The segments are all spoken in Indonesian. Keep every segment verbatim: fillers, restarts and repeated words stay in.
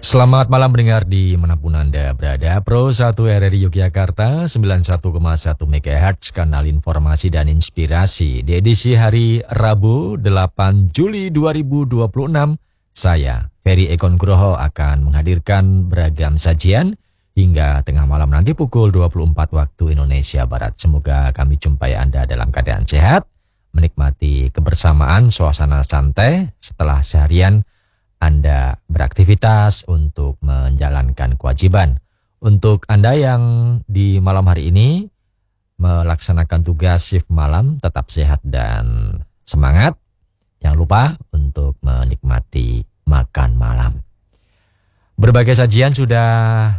Selamat malam pendengar di manapun Anda berada. Pro satu R R I Yogyakarta sembilan puluh satu koma satu megahertz, kanal informasi dan inspirasi. Di edisi hari Rabu delapan Juli dua ribu dua puluh enam, saya Ferry Eko Nugroho akan menghadirkan beragam sajian hingga tengah malam nanti pukul dua puluh empat waktu Indonesia Barat. Semoga kami jumpai Anda dalam keadaan sehat, menikmati kebersamaan, suasana santai setelah seharian Anda beraktivitas untuk menjalankan kewajiban. Untuk Anda yang di malam hari ini melaksanakan tugas shift malam, tetap sehat dan semangat. Jangan lupa untuk menikmati makan malam. Berbagai sajian sudah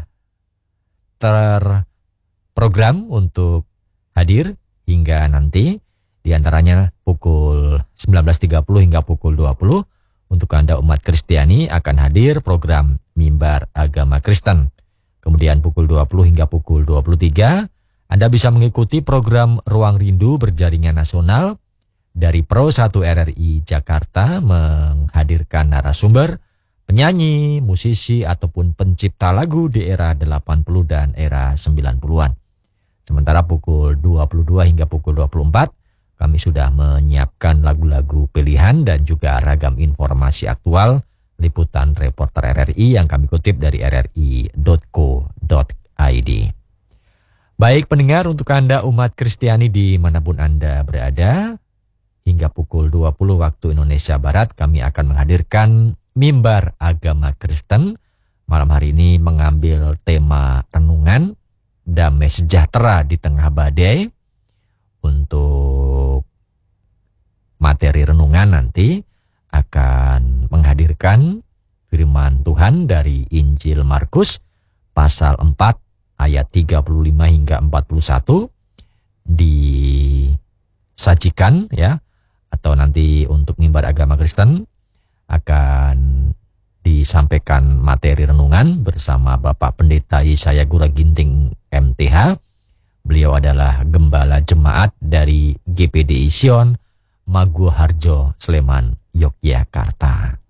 terprogram untuk hadir hingga nanti. Di antaranya pukul sembilan belas tiga puluh hingga pukul dua puluh. Untuk Anda umat Kristiani akan hadir program Mimbar Agama Kristen. Kemudian pukul dua puluh hingga pukul dua puluh tiga, Anda bisa mengikuti program Ruang Rindu Berjaringan Nasional dari Pro satu R R I Jakarta, menghadirkan narasumber, penyanyi, musisi, ataupun pencipta lagu di era delapan puluh dan era sembilan puluhan. Sementara pukul dua puluh dua hingga pukul dua puluh empat, kami sudah menyiapkan lagu-lagu pilihan dan juga ragam informasi aktual liputan reporter R R I yang kami kutip dari r r i dot co dot i d. Baik pendengar, untuk Anda umat Kristiani dimanapun Anda berada, hingga pukul dua puluh waktu Indonesia Barat kami akan menghadirkan Mimbar Agama Kristen. Malam hari ini mengambil tema renungan damai sejahtera di tengah badai. Untuk materi renungan nanti akan menghadirkan firman Tuhan dari Injil Markus pasal empat ayat tiga puluh lima hingga empat puluh satu, disajikan ya, atau nanti untuk Mimbar Agama Kristen akan disampaikan materi renungan bersama Bapak Pendeta Yesaya Gura Ginting M T H. Beliau adalah gembala jemaat dari G P D I Sion Maguwoharjo, Sleman, Yogyakarta.